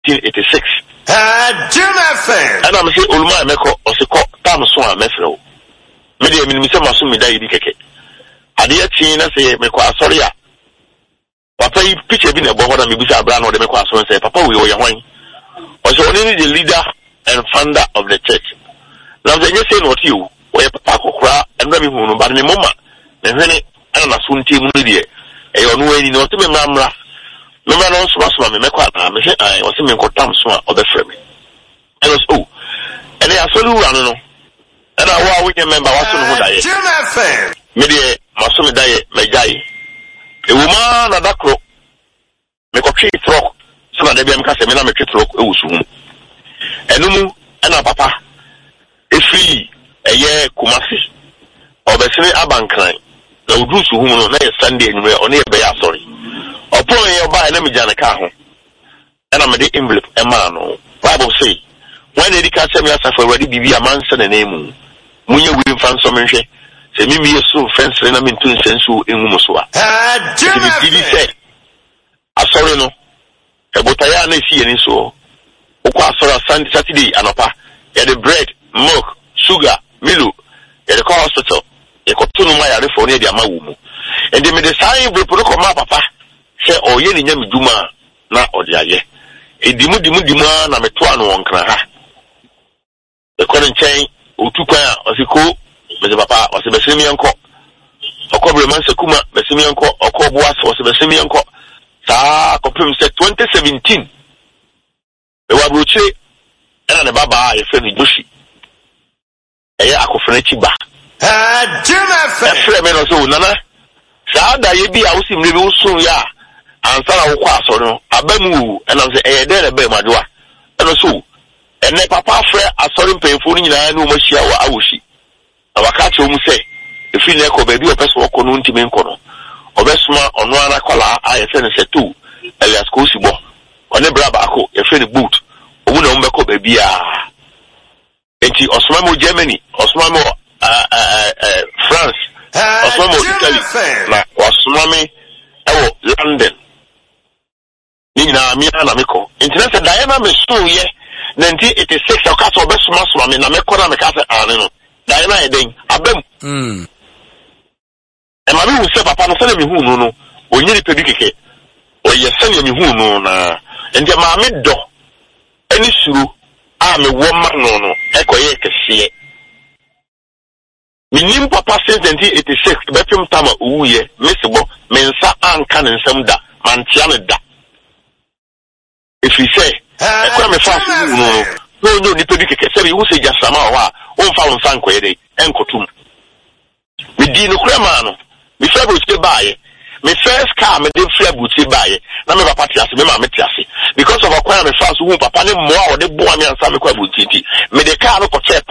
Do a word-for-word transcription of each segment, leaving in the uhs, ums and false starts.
nineteen eighty-six. Ah, Jim F M. And I'm saying, Ulma Meko, or the court, Tam Swan Mesro. Maybe a minimum of some day, Keke. I dear Tina say, Meko, sorry. Papa, you picture being a board and maybe a brand or the Meko, and say, Papa, we were your wine. Was only the leader and founder of the church. Now, they just say, what you, where Papa Kokra and Remy Moon, but in a moment, and when it, I don't know, soon team media. A on way, you know, to me, Mamma. No man on Swasma, Mekwa, I was in Kotam Swa or the Frame. And was, oh, and they are so low, I don't know. And I want we remember what's on who I am. Media, Masumi Day, Majai. A woman at that crook. Make a tree throw. Some of the B M Casamina make a tree throw. And Umu, and a papa. If we, a year Kumasi, or the Senate Abankline, the Udus whom on a Sunday anywhere on a bay, sorry. Upon your buy an image and a car. And I'm a envelope, a man. Bible say, when they can't send me as I've already be a man, son and name. When you will find some say, me, me, so friends, and I'm in two cents in Muswa. Ah, Jimmy said, I saw no. A botayana see any so. Okwa saw Sunday, Saturday, and upper. Get the bread, milk, sugar, milu. Get the hospital. You got two no my for near the Amawu. And they made the sign of the papa. Say, oh, ye ni nyami duma na odiaye. E dimu dimu dimu na metwa no wonkra ha. E kono nchen otukwan osiko meze papa ose besemi enko. Okobre man sekuma besemi enko, okobo aso ose besemi enko. Sa kopem se twenty seventeen. E wa broche na ne baba e fe ni Joshi. E ya akofene chiba. Ah, Jim F. E fe me no so nana. Sa da ye bi a wosi mre bi woso ya. Ansara wo kwa so no abamu and am say eh dey na be madoa and so and papa frɛ asɔre mpanyimfo no nyinaa no machia wa awoshi awaka che mu sɛ efi na ko baabi opɛ so ko no ntimi nko no obɛsoma ɔno ana kwala ayɛ sɛ ne sɛ tu Elias Kosibo ɔne bra baako efi ne boot omu na ombɛkɔ baabi a enti ɔsoma mo Germany ɔsoma mo France ɔsoma mo Italy na ɔsoma me ɛwɔ London. Nina mi ana meko. Internet Diana me so ye nineteen eighty-six o ka so be suma suma me na me kora me ka se ane no. Diana e den abem. Mm. E ma mi hu se papa no se na me hu no no. Onyiri pedi keke. O ye se na me hu no na. Ente ma me do. Ani suru a me wo ma no no. E ko ye kese. Mi nim papa since nineteen eighty-six be pem tama uwu ye. Me sebo me nsa anka ne nsam da. Man tia ne da. If you say, I come fast, no, no, no, you put it, say, you say just some hour, one found some query, and cotum. We didn't cremano, we travel to buy. My first car, my dear friend would say buy it. Now, my party has been my metiasi. Because of a crime, I found whom papa more, the boy and some equable city. May the car look check.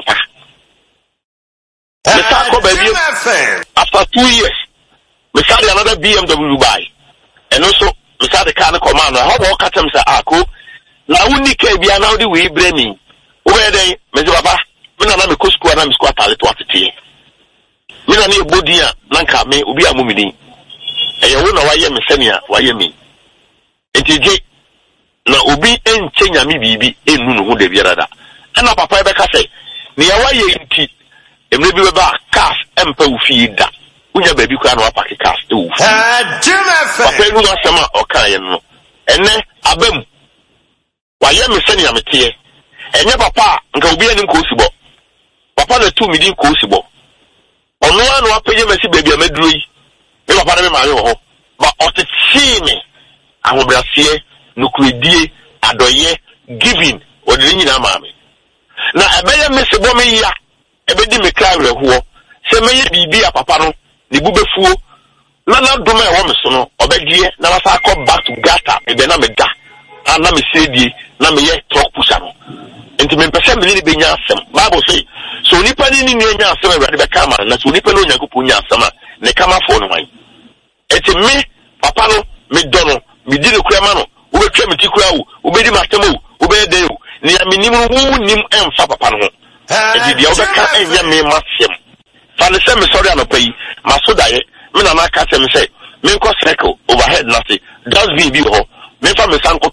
The car baby, after two years, we started another B M W buy. And also, we started the car commander. How about Katam say, Ako? Now, we need to be now the way blaming. Where they, Mister Papa, we don't have a coast squad and squad at what it is. We don't need Bodia, Lanka, me, Ubi Amumidi. And you know why you Messenia, why you mean. And T J, now Ubi and Chenya me bibi, and Nunu who de Virada. And now Papa Becca say, near why you in tea, and maybe about cast and pay feed that. Unya baby can wa pack cast too. Ah, Jim. Papa no sama o kan no. Ene abam. Wa ye me sene am tie. Enye papa nka obi anim ko sibo. Papa na tu midin ko sibo. Ono anu apeye mesi baby ameduro yi. Me papa na me ma yo ho. Ba oteti me. Ahobrase, nukredie, adoye, giving, odiri nyina ma me. Na ebeye me sibo me ya. Ebedi me kra reho. Se me ye bibi a papa no. The bubefuo na na doma e wo me so no obedie na wasa akọ back to gata e be na me da na me sedie na me ye truck pusher no enti me pese me ni be nya asem Bible say so nipa ni ni nya asem e be kama na so nipa no nyagopo nya asem a ne kama fo no wan enti me papa no me do no me di ne kura ma no wo betwa me ti kura wo wo be di matem wo wo be de wo ni ya me nim wo nim emfa papa no ho enti dia wo be ka enya me masem Fan the same sorry and pay, Masoda, me na catch him say, me circle overhead nothing, does be view, me from a sanko,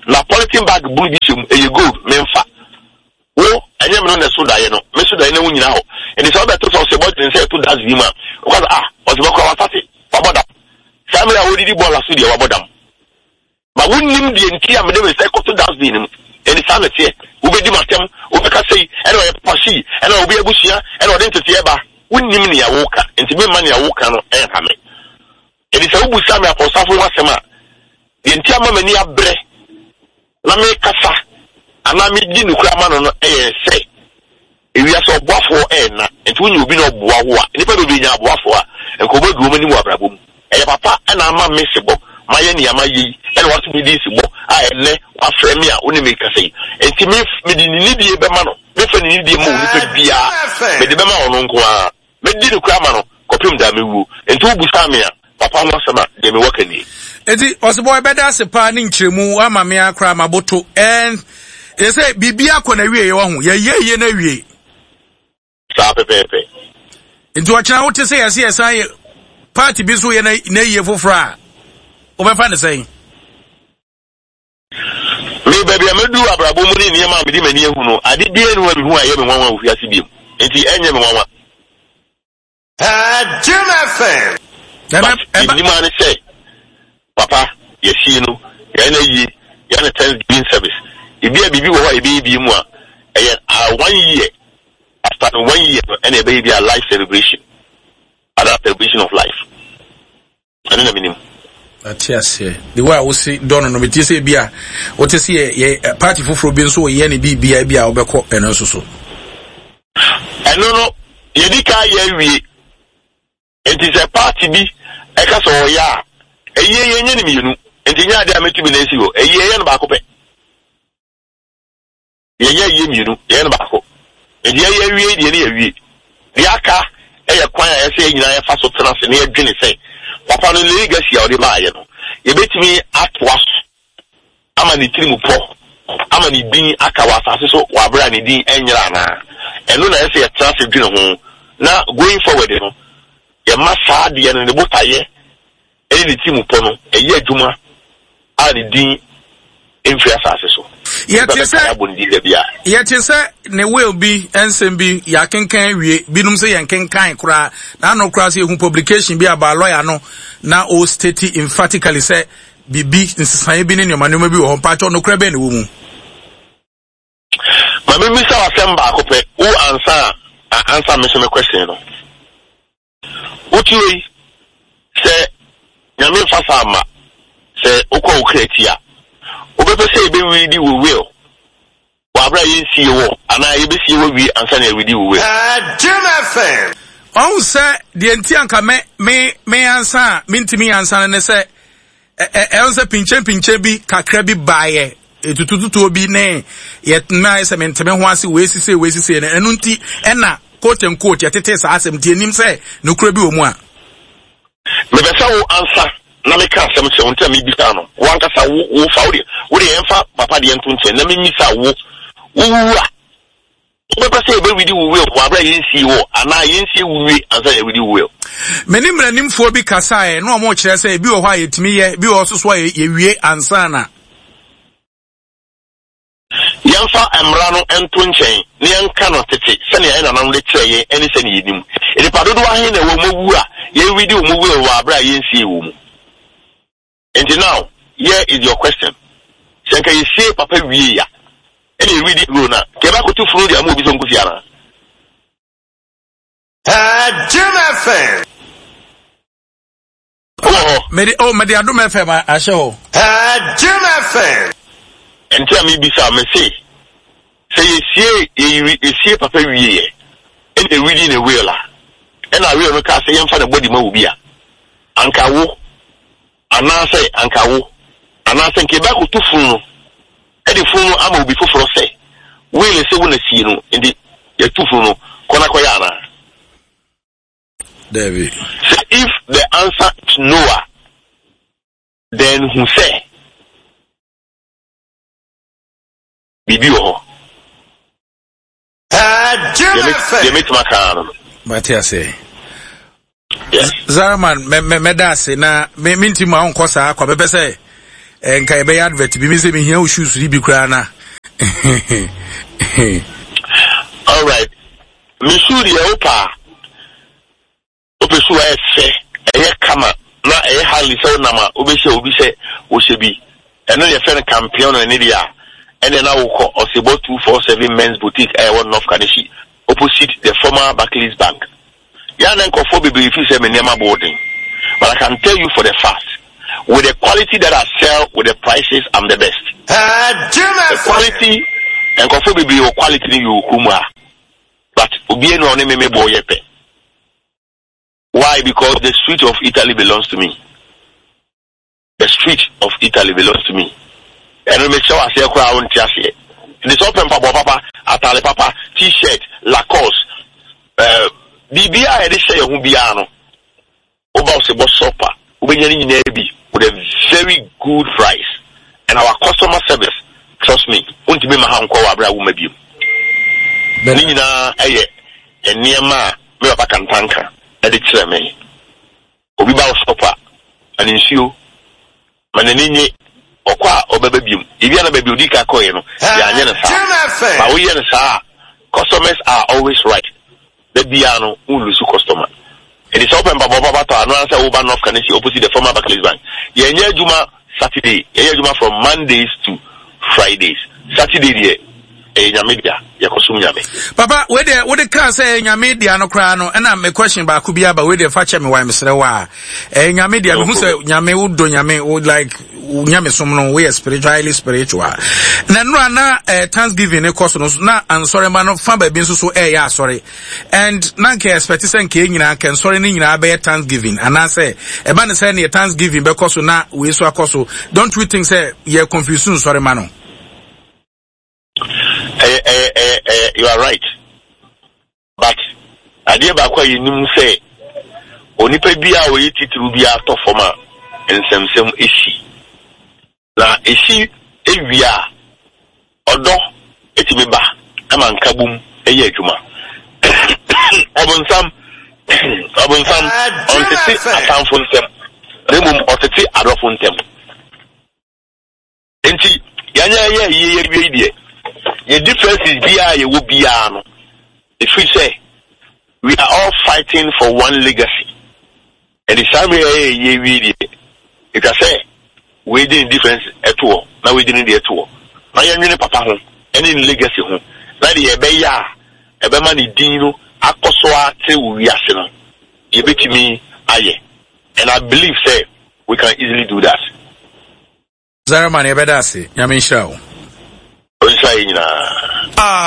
na polythene bag blue bi shim e gold memfa wo anya me no na so dae no me so dae na wunyina ho eni so beto so se budget say to das bi ma because ah o se bako watati wabodam family a wodi di ball aso dia wabodam ma wunnim die nti a me de say ko to das bi nim eni sa na tie wo be di matem wo be ka say ene o ye pasi ene o be abusia ene o de ntete ba wunnim ne ya woka enti me ma ne ya woka no e ha me eni sa wo busa me akosafo wasema die nti ama mani abre na me kasa ana me di nukura ma no no e se ewia so boafo e na enti wunyi obi no boa ho a nipa do bi nya boafo a enko bodu o mani mu abrabom e papa na ama me sebo maye ni amayi e na wato mi di sebo a enne wa frame a woni me kasa yi enti me me di ni die be ma no me fa ni die mo nipa bia me de be ma ono nko a me di nukura ma no kopim da me wu enti wo busa me a papa no sama de me waka ni enti oseboy beda se pa ni nkremu ama me akra maboto and you say bibia ko na wie ye wo ho ye ye ye na wie sa pepepe enti wa kira wo te say yesi yesa ye party bi so ye na na ye fofra o be fa ne say me baby amedu abrabo mu ni niam amedi mani ehu no ade bia ni wa bi hu aye me nwanwa ofi ase biem enti enye me nwanwa ah Jim F M eba eba ni ma ne say papa yesi no ye na yi ye na Thanksgiving service ibi a bibi wo ho ibi bi mu a eh one year after one year and a baby a life celebration other celebration of life and na minimum atias here the way we see don no meti say bia what say ye party foforo bi nso ye ne bibia bia obekọ eno nso so eno no ye dika ye wie it is a party bi e ka so ya eye ye nye ni mienu enti nya ade ametu bi na esi ho eye ye no ba ko pe ye ye ye mienu ye no ba ko enti ye ye wie de ne ye wie de aka e ye kwan a ye se nyina ye fa so tena se ne ye dwene se papa no legacy a odi ba ye no ye betimi atwas ama ni tiri mu po ama ni din aka wa asase so wa bra ni din enyira na eno na ye se ye tena se dwene ho na going forward no ye masa de ye no ne botaye e ni tiri mu po no e ye adwuma a ni din emfi asase so yet you say yet you say ne will be ensem bi ya kenkan wie binum say yan kenkan kura na no kura say hu publication bi about lawyer no na o state emphatically say bibi nsisan bi ne ne manoma bi wo pacho no kura be ne wo mu ma me mi sa wasem ba ko pe wo answer answer me some question no uti say nyame fa sama say ukọ ukretia obeto say be we di we will wabra yin see wo ana ye be see wo wi ansa na we di we will ah Jim F M on say the enti anka me me me ansa me ntimi ansa ne say e on say pinche pinche bi kakra bi baaye etutututu obi ne ye na say me ntime ho ase we sisi we sisi ne enu nti e na quote and quote ye tete sa asem ti enim say no kura bi omu a me be say wo ansa na me ka asem che wonta me bi ka no wo anka sa wo fa wo de wo de enfa papa de entu nche na me mi sa wo wo wa wo be say be widi wo we wo abra yin si wo ana yin si wo we ansa ye widi wo meni mranimfo bi kasae no mo kire say bi wo ha yetimi ye bi wo soso ye wie ansa na yamfa emra no ento nchen ne yanka no tete se ne ya na nam le kire ye eni se ne yedim edi padodo ahe na wo mo wu a ye widi wo mo we wo abra yin si wo mu. And now, here is your question. Senka you say papa wie ya. And you read it go now. Keba ko tu furu dia mo bi so nkufiara. Ah, Jim F M. Oh, me oh me dia do me F M a show. Ah, Jim F M. And tell me bi sa me say. Say you see you see papa wie ya. And you read in a way la. And I will no ka say yamfa the body ma obi a. Anka wo anase ankawo anase nkeba ko tu funu e di funu ama obi foforo se we le se wona si no ndi ya tu funu kona ko yana David. So if the answer is Noah, then who say bibi wo ah Jim F M Matia say yes Zaraman me me me dase na me minti ma onko saa kwa bebe say enka ebe ya advert bi me se me hia shoes ri bi kura na. All right. Missouri e opa. Ope so e se e kama na e hali so na ma obi se obi se wo se bi. Eno ye fe champion na dia. Ene na wo ko Osebo two forty-seven men's boutique e one North Kanishi opposite the former Barclays Bank. Ya na nkofo be be fi se me niam boarding. But I can tell you for the fact, with the quality that I sell, with the prices, I'm the best. Uh, the quality, and confirm be your quality you kuma. But ubi no ne me boy yepe. Why? Because the street of Italy belongs to me. The street of Italy belongs to me. And we make sure I say I won't just here. This open papa papa, atale papa, t-shirt, Lacoste, uh, B B I edition who be ano. Over Osebo shopper, with a very good price, and our customer service, trust me, won't be my hand call Abra will maybe. Nina, aye, and near ma, me up a cantanka, and it's a me. Obiba shopper, and in you, Manini, or qua, or baby, if you are a baby, Dika Coino, but we are customers are always right. The Biano, Ulusu customer. It is open by Baba to announce over North Kanishi opposite the former Barclays Bank. Yenye Juma Saturday, Yenye Juma from Mondays to Fridays. Saturday, eh, Nyamedia, Yakosum Yame. Papa, where the where the car say Nyamedia no crano, and I'm a question by Kubia, but where the facha me why Mister Wa. Eh, Nyamedia, who say Nyame would do Nyame would like Nyame somno way spiritually spiritual. Na na eh Thanksgiving e course no na and sorry man of fan by being so eh yeah sorry. And na ke expect say nke nyina kan sorry ni nyina be Thanksgiving and I say e ba ne say na Thanksgiving because na we so akoso. Don't we think say ye confusion sorry man? Eh, eh, eh, eh, you are right. But idea ba kwa yinim say onipa bia we titru bia to forma ensemsem eshi. Na eshi ewia odo etimi ba ama nkabum eye adwuma. Obunsam obunsam ontete atamfo ntem. Nemum otete adofo ntem. Enti yanya ye ye ye die. The difference is bia ye wo bia no. If we say we are all fighting for one legacy. And the same way ye we die. You can say we didn't difference at all. Now we didn't at all. Now you need papa home. Any legacy home. Now the ebe ya ebe mani dino akoswa te uwiase no. You bet me aye. And I believe say we can easily do that. Zara mani ebe dasi. Yamin show. Ah.